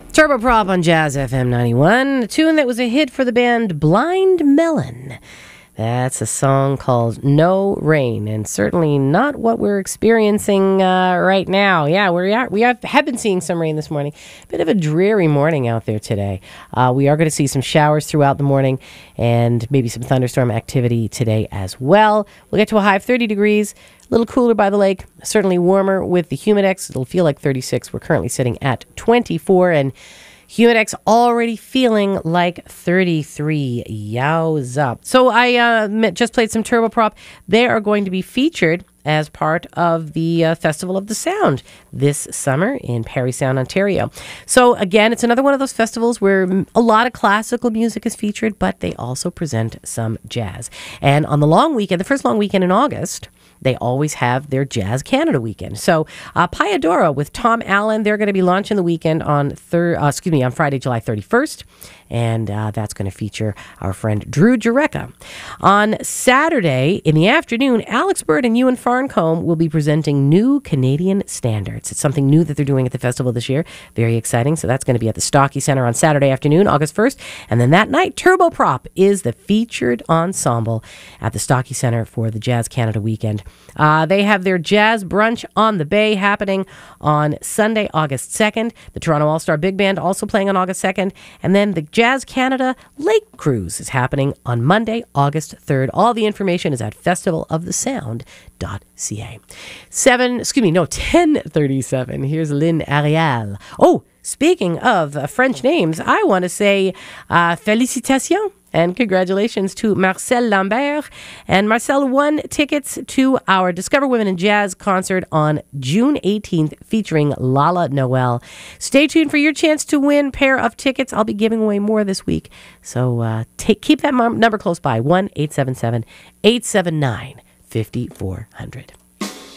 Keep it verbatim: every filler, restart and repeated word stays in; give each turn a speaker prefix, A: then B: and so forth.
A: Turboprop on Jazz F M ninety-one, a tune that was a hit for the band Blind Melon. That's a song called No Rain, and certainly not what we're experiencing uh, right now. Yeah, we are, we have, have been seeing some rain this morning. Bit of a dreary morning out there today. Uh, we are going to see some showers throughout the morning and maybe some thunderstorm activity today as well. We'll get to a high of thirty degrees, a little cooler by the lake, certainly warmer with the Humidex. It'll feel like thirty-six. We're currently sitting at twenty-four, and Humidex already feeling like thirty-three. Yowza. So I uh, just played some Turboprop. They are going to be featured as part of the uh, Festival of the Sound this summer in Parry Sound, Ontario. So again, it's another one of those festivals where a lot of classical music is featured, but they also present some jazz. And on the long weekend, the first long weekend in August, they always have their Jazz Canada weekend. So uh, Payadora with Tom Allen, they're going to be launching the weekend on thir- uh, excuse me, on Friday, July thirty-first. And uh, that's going to feature our friend Drew Jureka. On Saturday in the afternoon, Alex Bird and Ewan Farncombe will be presenting new Canadian standards. It's something new that they're doing at the festival this year. Very exciting. So that's going to be at the Stocky Centre on Saturday afternoon, August first. And then that night, Turboprop is the featured ensemble at the Stocky Centre for the Jazz Canada weekend. Uh, they have their jazz brunch on the Bay happening on Sunday, August second. The Toronto All-Star Big Band also playing on August second. And then the Jazz Canada Lake Cruise is happening on Monday, August third. All the information is at festival of the sound dot c a. Seven, excuse me, no, ten thirty-seven. Here's Lynn Ariel. Oh, speaking of uh, French names, I want to say uh, félicitations and congratulations to Marcel Lambert. And Marcel won tickets to our Discover Women in Jazz concert on June eighteenth featuring Lala Noel. Stay tuned for your chance to win a pair of tickets. I'll be giving away more this week. So uh, take keep that number close by, one eight seven seven, eight seven nine, five four zero zero.